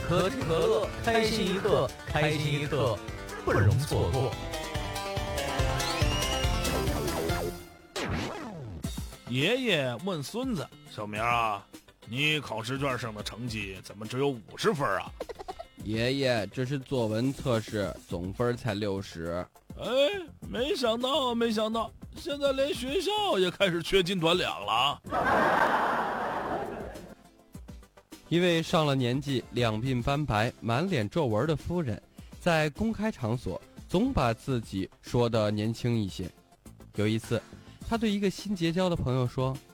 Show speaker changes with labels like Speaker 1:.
Speaker 1: 可知可乐，开心一刻，开心一刻，不容错过。
Speaker 2: 爷爷问孙子：“小明啊，你考试卷上的成绩怎么只有50分啊？”
Speaker 3: 爷爷，这是作文测试，总分才60。
Speaker 2: 哎，没想到，现在连学校也开始缺斤短两了。
Speaker 3: 一位上了年纪、两鬓斑白、满脸皱纹的夫人，在公开场所总把自己说得年轻一些。有一次，她对一个新结交的朋友说：“